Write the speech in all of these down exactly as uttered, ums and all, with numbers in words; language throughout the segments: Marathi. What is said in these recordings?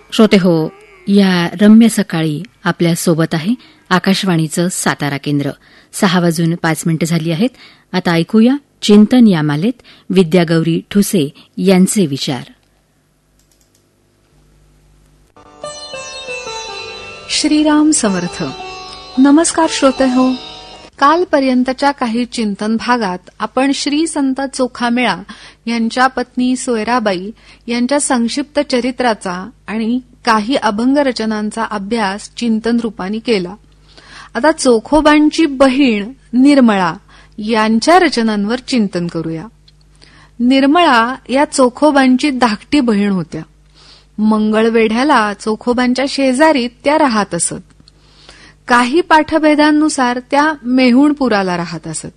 श्रोते हो, या रम्य सकाळी आपल्या सोबत आहे आकाशवाणीचं सातारा केंद्र. सहा वाजून पाच मिनिटं झाली आहेत. आता ऐकूया चिंतन या मालेत विद्यागौरी ठुसे यांचे विचार. श्रीराम समर्थ. नमस्कार श्रोते हो. कालपर्यंतच्या काही चिंतन भागात आपण श्री संत चोखामेळा यांच्या पत्नी सोयराबाई यांच्या संक्षिप्त चरित्राचा आणि काही अभंग रचनांचा अभ्यास चिंतन रूपाने केला. आता चोखोबांची बहीण निर्मळा यांच्या रचनांवर चिंतन करूया. निर्मळा या चोखोबांची धाकटी बहीण होत्या. मंगळवेढ्याला चोखोबांच्या शेजारी त्या राहत असत. काही पाठभेदांनुसार त्या मेहुणपुराला राहत असत.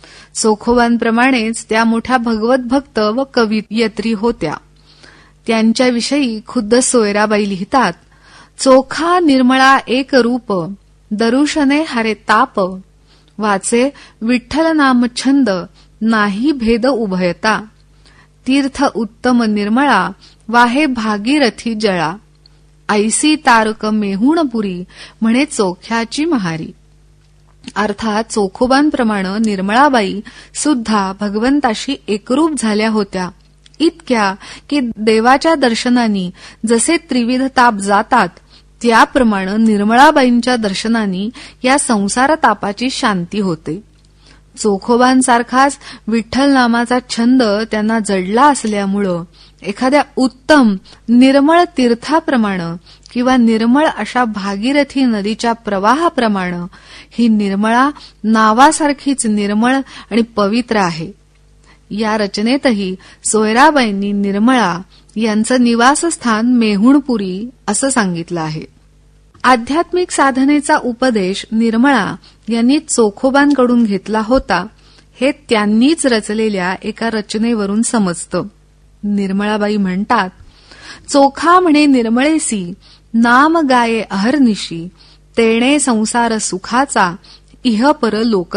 चोखोबांप्रमाणेच त्या मोठ्या भगवत भक्त व कवयित्री होत्या. त्यांच्याविषयी खुद्द सोयराबाई लिहितात, चोखा निर्मळा एक रूप, दरुशने हरे ताप, वाचे विठ्ठल नाम छंद, नाही भेद उभयता, तीर्थ उत्तम निर्मळा, वाहे भागीरथी जळा, ऐसी तारक मेहुणपुरी, म्हणे चोख्याची महारी. अर्थात चोखोबांप्रमाणे निर्मळाबाई सुद्धा भगवंताशी एकरूप झाल्या होत्या, इतक्या की देवाच्या दर्शनानी जसे त्रिविध ताप जातात त्याप्रमाणे निर्मळाबाईंच्या दर्शनानी या संसार तापाची शांती होते. चोखोबांसारखाच विठ्ठल नामाचा छंद त्यांना जडला असल्यामुळं एखाद्या उत्तम निर्मळ तीर्थाप्रमाणे किंवा निर्मळ अशा भागीरथी नदीच्या प्रवाहाप्रमाणे ही निर्मळा नावासारखीच निर्मळ आणि पवित्र आहे. या रचनेतही सोयराबाईंनी निर्मळा यांचं निवासस्थान मेहुणपुरी असं सांगितलं आहे. आध्यात्मिक साधनेचा उपदेश निर्मळा यांनी चोखोबांकडून घेतला होता हे त्यांनीच रचलेल्या एका रचनेवरून समजतं. निर्मळाबाई म्हणतात, चोखा म्हणे निर्मळेसी, नाम गाये अहर्निशी, तेणे संसार सुखाचा, इह पर लोक